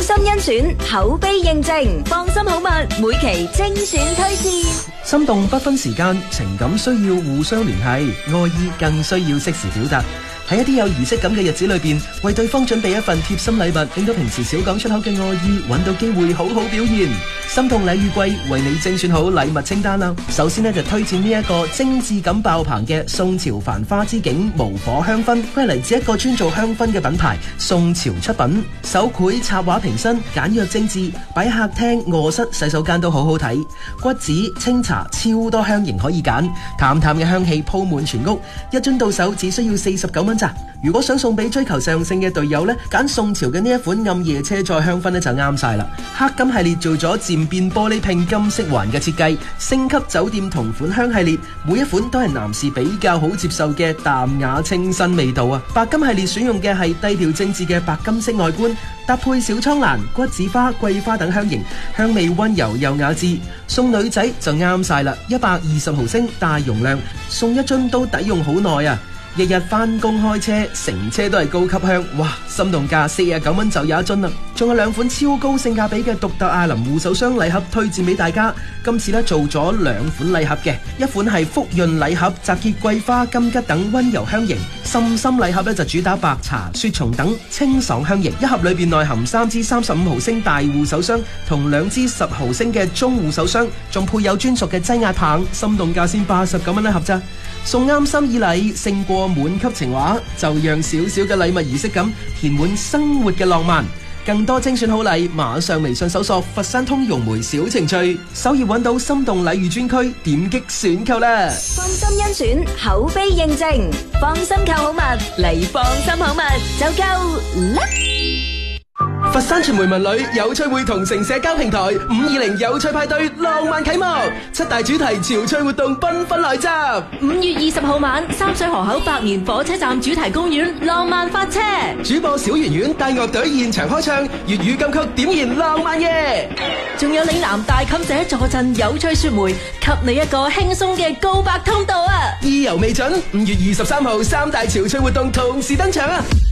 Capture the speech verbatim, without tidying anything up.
心甄選，口碑認證，放心好物，每期精選推薦。 心動不分時間，情感需要互相聯繫，愛意更需要適時表達。喺一啲有儀式感嘅日子裏邊，為對方準備一份貼心禮物，令到平時少講出口嘅愛意揾到機會好好表現。心動禮遇季為你精選好禮物清單啦。首先呢，就推薦呢一個精緻感爆棚嘅宋朝繁花之境無火香薰，佢係嚟自一個專做香薰嘅品牌宋朝出品，手繪插畫瓶身，簡約精緻，擺客廳、臥室、洗手間都好好睇。骨子、清茶超多香型可以揀，淡淡嘅香氣鋪滿全屋，一樽到手只需要四十九蚊。如果想送俾追求上乘嘅隊友呢，揀宋朝嘅呢一款暗夜車載香薰呢就啱晒啦。黑金系列做咗漸變玻璃拼金色環嘅設計，星級酒店同款香系列，每一款都係男士比較好接受嘅淡雅清新味道啊。白金系列選用嘅係低調精緻嘅白金色外觀，搭配小蒼蘭、骨子花、桂花等香型，香味溫柔又雅致。送女仔就啱晒啦，一百二十毫升大容量，送一樽都抵用好耐啊！日日返工開車，成車都係高級香，哇！心動價四十九蚊就有一樽啦，仲有兩款超高性價比嘅獨特艾琳護手霜禮盒推薦俾大家。今次咧做咗兩款禮盒嘅，一款係福潤禮盒，集結桂花、金桔等溫柔香型；深深禮盒咧就主打白茶、雪松等清爽香型。一盒裏邊內含三支三十五毫升大護手霜同兩支十毫升嘅中護手霜，仲配有專屬嘅擠壓棒，心動價先八十九蚊一盒咋。送啱心意禮勝過滿級情話，就讓少少嘅禮物儀式感填滿生活嘅浪漫。更多精選好禮，馬上微信搜索佛山通融媒小程序，首頁揾到心動禮遇專區，點擊選購啦。 放心甄選，口碑認證，放心購好物嚟，放心好物就夠啦。 佛山傳媒文旅有趣會同城社交平台五二零有趣派對浪漫啟幕，七大主題潮趣活動繽紛來襲。 五月二十號晚，三水河口百年火車站主題公園浪漫發車， 主播小圓圓帶樂隊現場開唱粵語金曲，點燃浪漫夜。 仲有李楠大妗姐坐鎮有趣說媒，給你一個輕鬆嘅告白通道啊！ 意猶未盡，五月二十三號三大潮趣活動同時登場啊！